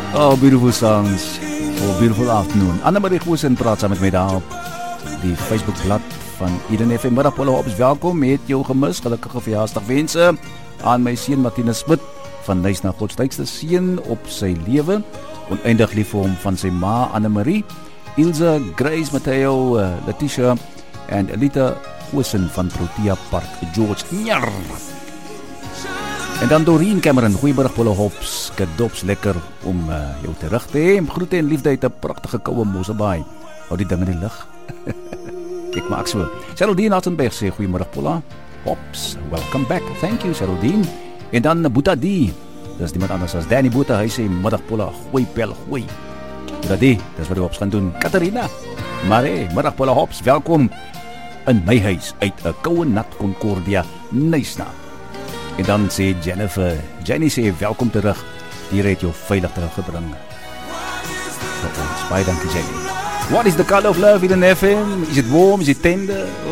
Oh, beautiful songs. Oh, beautiful afternoon. Annemarie Goosen praat saam met my daar op die Facebookblad van Eden FM. Middag Paula Hobbs, welkom. Het jou gemis. Gelukkige verjaarsdagwense aan my seun Martinus Smit van Nys na God sterkste seun op sy lewe. Oneindig lief vir hom van sy ma Annemarie, Ilse, Grace, Matteo, Letitia en Elita Goosen van Protea Park, George. Njar. En dan Doreen Cameron, goeiemiddag Paula Hobbs, kadops lekker om jou terug te hê. Groete en liefde uit 'n pragtige koue Mosselbaai. Hou die ding in die lug. Ek maak so. Geraldine Attenberg sê goeiemiddag Paula Hobbs, welcome back. Thank you Geraldine. En dan Boeta D. Dis niemand anders as Danny Boeta. Hy sê middag Paula, goeie pel, goeie. Boeta D, dis wat die Hobbs gaan doen. Katarina. Maar middag Paula Hobbs, welkom in my huis uit 'n koue nat Concordia, Nysna. En dan sê Jenny sê welkom terug. Hier het jou veilig teruggebring. Baie dankie Jenny. What is the color of love in an FM? Is it warm? Is it tender?